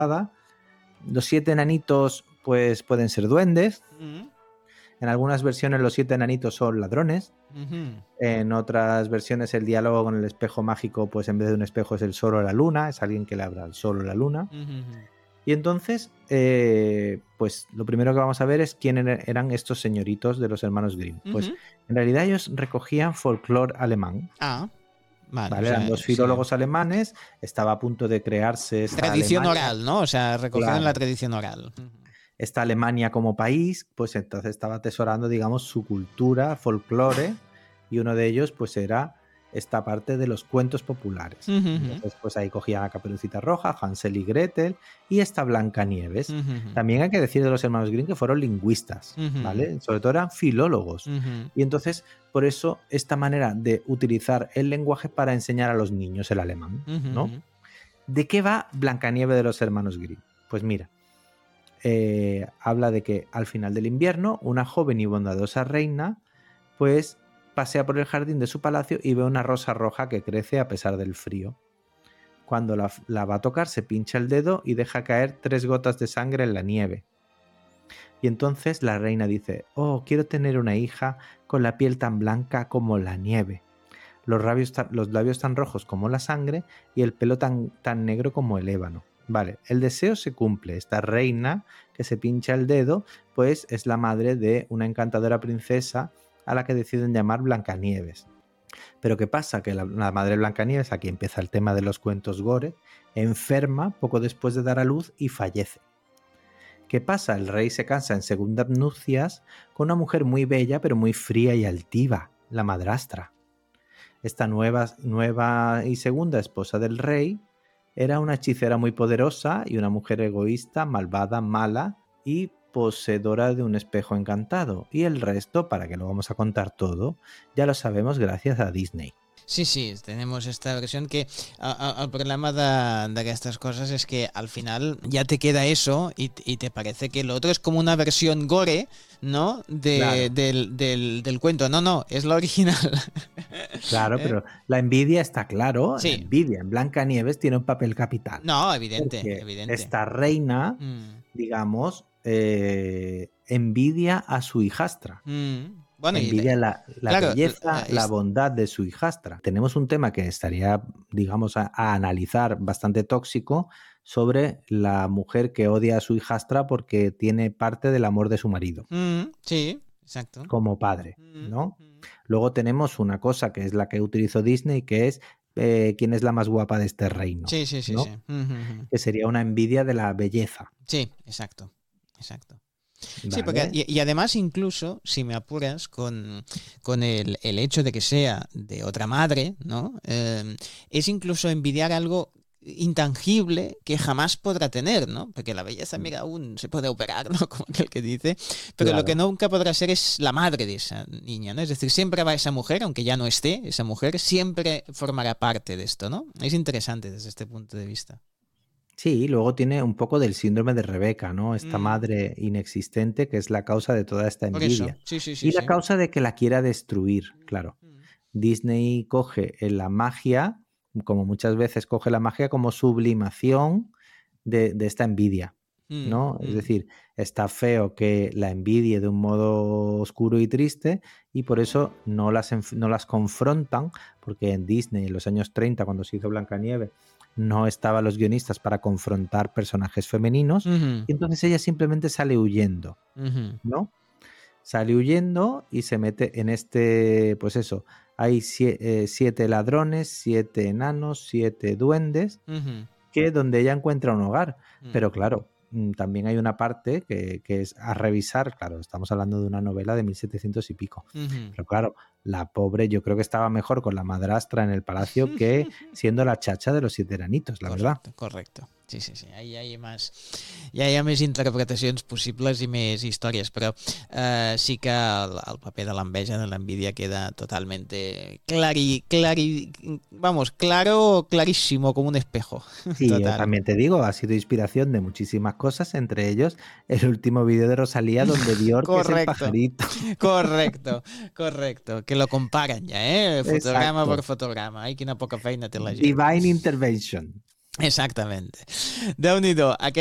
Los 7 enanitos pues pueden ser duendes. Mm. En algunas versiones los 7 enanitos son ladrones. Ujú. En otras versiones el diálogo con el espejo mágico, pues en vez de un espejo es el sol o la luna, es alguien que le habla al sol o la luna. Ujú. Y entonces, pues lo primero que vamos a ver es quién eran estos señoritos de los hermanos Grimm. Pues Ujú. en realidad ellos recogían folclore alemán. Ah, vale. ¿Vale? O Eran sea, dos sí. filólogos alemanes, estaba a punto de crearse esta Tradición Alemania. oral, ¿no? O sea, recogido en la Claro. tradición oral. Ujú. Esta Alemania como país, pues entonces estaba atesorando, digamos, su cultura, folclore, y uno de ellos, pues era esta parte de los cuentos populares. Ujú. Entonces, pues ahí cogían a Caperucita Roja, Hansel y Gretel, y esta Blancanieves. Ujú. También hay que decir de los hermanos Grimm que fueron lingüistas, Ujú. ¿vale? Sobre todo eran filólogos. Ujú. Y entonces, por eso, esta manera de utilizar el lenguaje para enseñar a los niños el alemán, ¿no? Ujú. ¿De qué va Blancanieves de los hermanos Grimm? Pues mira, habla de que al final del invierno una joven y bondadosa reina pues pasea por el jardín de su palacio y ve una rosa roja que crece a pesar del frío. Cuando la va a tocar se pincha el dedo y deja caer 3 gotas de sangre en la nieve. Y entonces la reina dice: oh, quiero tener una hija con la piel tan blanca como la nieve, los labios tan rojos como la sangre y el pelo tan negro como el ébano. Vale, el deseo se cumple. Esta reina que se pincha el dedo, pues es la madre de una encantadora princesa a la que deciden llamar Blancanieves. Pero ¿qué pasa? Que la madre Blancanieves, aquí empieza el tema de los cuentos gore, enferma poco después de dar a luz y fallece. ¿Qué pasa? El rey se casa en segundas nupcias con una mujer muy bella pero muy fría y altiva, la madrastra. Esta nueva y segunda esposa del rey era una hechicera muy poderosa y una mujer egoísta, malvada, mala y poseedora de un espejo encantado. Y el resto, para que lo vamos a contar todo, ya lo sabemos gracias a Disney. Sí, sí, tenemos esta versión que el problema de estas cosas es que al final ya te queda eso y te parece que lo otro es como una versión gore, ¿no? Claro. Del cuento. No, es la original. Claro, ¿Eh? pero la envidia está claro. La Sí. envidia en Blancanieves tiene un papel capital. No, evidente, Porque evidente. esta reina, digamos, envidia a su hijastra. Bueno, Envidia la claro, belleza, la bondad de su hijastra. Tenemos un tema que estaría, digamos, a analizar bastante tóxico sobre la mujer que odia a su hijastra porque tiene parte del amor de su marido. Sí, exacto. Como padre, ¿no? Luego tenemos una cosa que es la que utilizó Disney, que es quién es la más guapa de este reino, Sí, sí, sí, ¿no? sí. Que sería una envidia de la belleza. Sí, exacto. Sí, porque, ¿Vale? y además incluso, si me apuras, con el hecho de que sea de otra madre, ¿no? Es incluso envidiar algo intangible que jamás podrá tener, ¿no? Porque la belleza, mira, aún se puede operar, ¿no? Como aquel que dice, pero lo que Claro. nunca podrá ser es la madre de esa niña, ¿no? Es decir, siempre va esa mujer, aunque ya no esté, esa mujer siempre formará parte de esto, ¿no? Es interesante desde este punto de vista. Sí, luego tiene un poco del síndrome de Rebeca, ¿no? Esta madre inexistente que es la causa de toda esta Por eso, envidia. sí, sí, Y sí, la sí. causa de que la quiera destruir, claro. Disney coge la magia, como muchas veces coge la magia como sublimación de esta envidia, ¿no? Es decir, está feo que la envidie de un modo oscuro y triste y por eso no las confrontan, porque en Disney en los años 30, cuando se hizo Blancanieves, no estaban los guionistas para confrontar personajes femeninos y entonces ella simplemente sale huyendo, ¿no? Sale huyendo y se mete en este, pues eso, hay 7 ladrones, 7 enanos, 7 duendes, que donde ella encuentra un hogar. Pero claro, también hay una parte que es a revisar, claro, estamos hablando de una novela de 1700 y pico, pero claro, la pobre yo creo que estaba mejor con la madrastra en el palacio que siendo la chacha de los 7 enanitos, la verdad. Correcte. Sí. Ahí hi ha més interpretacions possibles i més històries, però sí que el paper de l'enveja, de l'envidia, queda totalmente clarísimo, como un espejo. Sí, yo Total. también te digo, ha sido inspiración de muchísimas cosas, entre ellos el último vídeo de Rosalía donde Björk es el pajarito. Correcto. Que lo comparan ja, Fotograma Exacto. per fotograma. Ai, quina poca feina té la gent. Divine Intervention. Exactamente. Déu-n'hi-do.